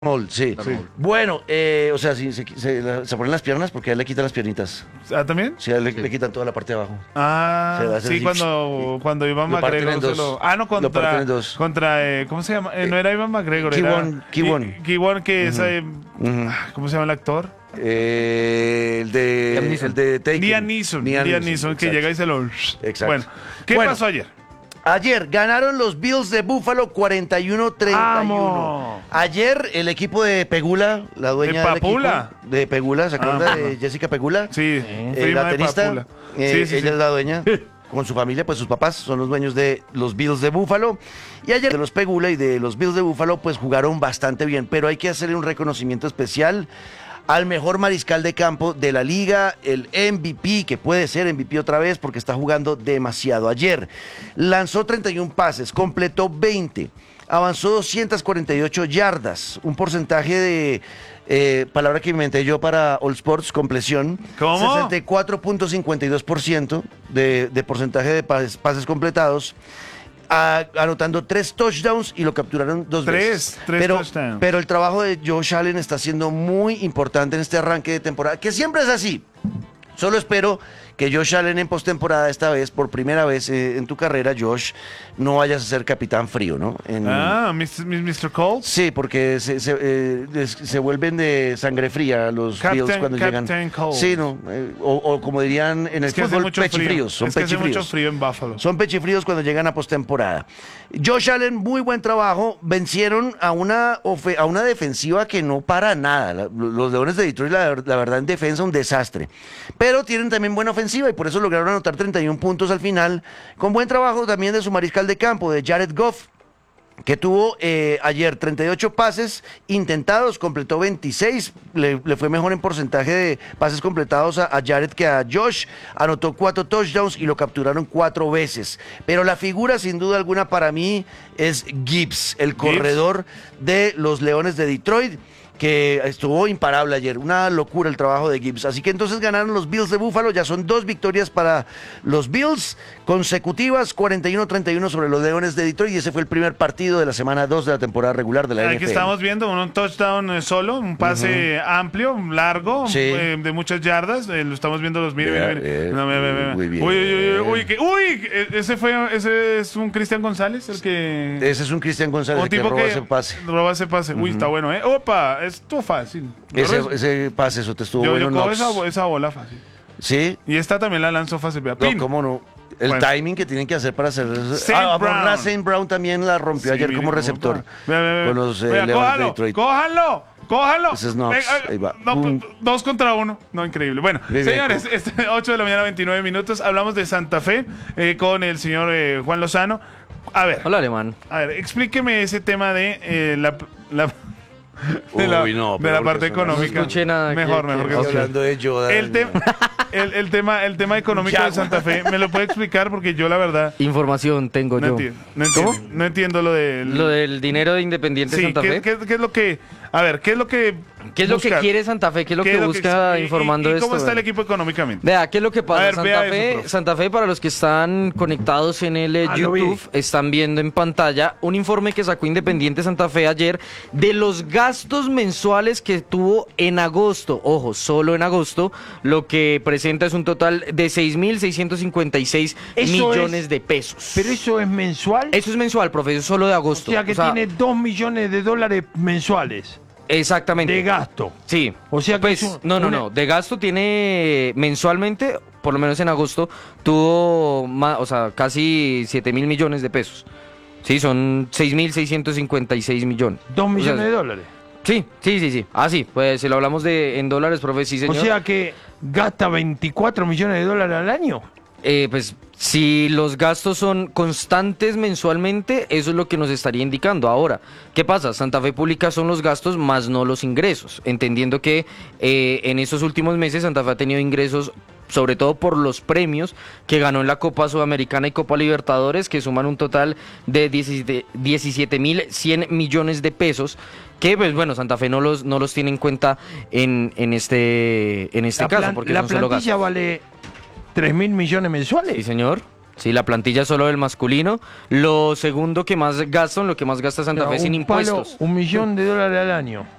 Sí. Sí. Bueno, o sea, si se ponen las piernas porque a él le quitan las piernitas. ¿Ah, también? Sí, a él le quitan toda la parte de abajo. Ah, Se va a hacer sí, así, cuando Iván lo parten McGregor en se dos. lo... Ah, no, Lo parten en dos. ¿cómo se llama? No era Iván McGregor, Kevon. Kevon, que es... Ujú. ¿Cómo se llama el actor? El de Taken. Liam Neeson, que exacto. llega y se lo... Exacto. Bueno, ¿qué Bueno, pasó ayer? Ayer ganaron los Bills de Buffalo 41-31. ¡Vamos! Ayer el equipo de Pegula, la dueña ¿De del equipo Papula? de Pegula, ¿se acuerda Ah, de Jessica Pegula? Sí, La prima de tenista, Papula. Sí, sí, ella sí. es la dueña. Con su familia, pues sus papás son los dueños de los Bills de Buffalo. Y ayer de los Pegula y de los Bills de Buffalo, pues jugaron bastante bien. Pero hay que hacerle un reconocimiento especial al mejor mariscal de campo de la liga, el MVP, que puede ser MVP otra vez porque está jugando demasiado. Ayer lanzó 31 pases, completó 20, avanzó 248 yardas, un porcentaje de, palabra que inventé yo para All Sports, compleción. ¿Cómo? 64.52% de porcentaje de pases completados. Anotando 3 touchdowns y lo capturaron 2 veces. Tres touchdowns. Pero el trabajo de Josh Allen está siendo muy importante en este arranque de temporada, que siempre es así. Solo espero que Josh Allen en postemporada esta vez, por primera vez en tu carrera, Josh, no vayas a ser capitán frío, ¿no? Mr. Cole. Sí, porque se vuelven de sangre fría los Bills cuando Captain llegan. Cole. Sí, no, o como dirían en el Es que hace fútbol, mucho frío. pechifríos. Son Es que hace pechifríos. mucho frío en Buffalo. Son pechifríos cuando llegan a postemporada. Josh Allen, muy buen trabajo. Vencieron a una defensiva que no para nada. Los Leones de Detroit, la verdad, en defensa, un desastre. Pero tienen también buena ofensiva y por eso lograron anotar 31 puntos al final. Con buen trabajo también de su mariscal de campo, de Jared Goff, que tuvo ayer 38 pases intentados, completó 26, le fue mejor en porcentaje de pases completados a Jared que a Josh, anotó 4 touchdowns y lo capturaron 4 veces. Pero la figura sin duda alguna para mí es Gibbs, el corredor de los Leones de Detroit, que estuvo imparable ayer. Una locura el trabajo de Gibbs. Así que entonces ganaron los Bills de Buffalo. Ya son 2 victorias para los Bills consecutivas, 41-31 sobre los Leones de Detroit. Y ese fue el primer partido de la semana 2 de la temporada regular de la NFL. Aquí estamos viendo un touchdown solo, un pase amplio, largo, Sí. De muchas yardas. Lo estamos viendo los mire. No, mira. Muy bien. Uy, ese es un Cristian González, el que... Ese es un Cristian González Un que tipo roba que ese pase. roba ese pase. Uy, está bueno, ¿eh? Opa, esto fácil. Ese pase, eso te estuvo Yo bueno. cojo Knox. esa bola fácil. Sí. Y esta también la lanzó fácil. Vea, No, pin. cómo no. El Bueno. timing que tienen que hacer para hacer eso. Saint Brown. Saint Brown también la rompió Sí, ayer mire como cómo receptor. va. Vea. Con los Vea, Leones de Detroit. ¡Cójanlo! Ese es Knox. Ahí va. No, Boom. 2 contra 1. No, increíble. Bueno, Bien, señores, 8 de la mañana, 29 minutos. Hablamos de Santa Fe con el señor Juan Lozano. A ver. Hola, alemán. A ver, explíqueme ese tema de la Uy, no, de pero la porque parte eso económica. no escuché nada Mejor que- que Estoy hablando de Yoda. el tema económico Ya, de Santa Fe, ¿me lo puede explicar? Porque yo la verdad Información tengo yo. ¿Cómo? no entiendo lo de Lo del dinero de Independiente sí, Santa Fe. ¿qué es lo que a ver, qué es lo que ¿Qué es lo que busca? quiere Santa Fe? ¿Qué es lo ¿Qué que es busca y informando y esto? cómo está el Bueno. equipo económicamente? Vea, ¿qué es lo que A pasa? ver, vea eso, profe. Santa Fe, para los que están conectados en el YouTube, están viendo en pantalla un informe que sacó Independiente Santa Fe ayer de los gastos mensuales que tuvo en agosto. Ojo, solo en agosto, lo que presenta es un total de 6.656 millones de pesos. Pero eso es mensual. Eso es mensual, profe, eso es solo de O agosto. sea que tiene 2 millones de dólares mensuales Exactamente. de gasto. Sí. O sea que pues, es no. De gasto tiene mensualmente, por lo menos en agosto, tuvo casi 7.000 millones de pesos. Sí, son 6.656 millones. 2 O sea, millones de dólares. Sí. Ah, sí, pues si lo hablamos en dólares, profe, sí, señor. O sea que gasta 24 millones de dólares al año. Pues si los gastos son constantes mensualmente, eso es lo que nos estaría indicando. Ahora, ¿qué pasa? Santa Fe publica son los gastos más no los ingresos, entendiendo que en estos últimos meses Santa Fe ha tenido ingresos sobre todo por los premios que ganó en la Copa Sudamericana y Copa Libertadores, que suman un total de 17.100 millones de pesos, que pues bueno, Santa Fe no los tiene en cuenta en este caso, porque la son solo plantilla gastos. vale 3.000 millones mensuales. Sí, señor. Sí, la plantilla solo del masculino. Lo segundo que más gastan, lo que más gasta Santa Fe es en Un palo, impuestos. $1 millón al año.